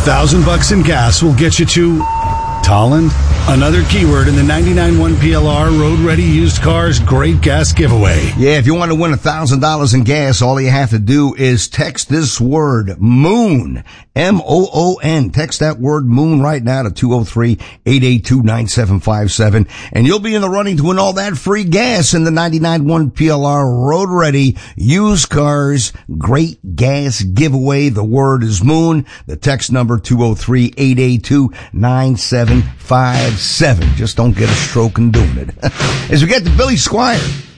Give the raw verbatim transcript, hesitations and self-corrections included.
thousand bucks in gas will get you to Tolland. Another keyword in the ninety-nine point one P L R Road Ready Used Cars Great Gas Giveaway. Yeah, if you want to win one thousand dollars in gas, all you have to do is text this word, MOON, M O O N. Text that word, MOON, right now to two oh three, eight eight two, nine seven five seven, and you'll be in the running to win all that free gas in the ninety-nine point one P L R Road Ready Used Cars Great Gas Giveaway. The word is MOON. The text number, two oh three, eight eight two, nine seven five seven. Just don't get a stroke in doing it. As we get to Billy Squier.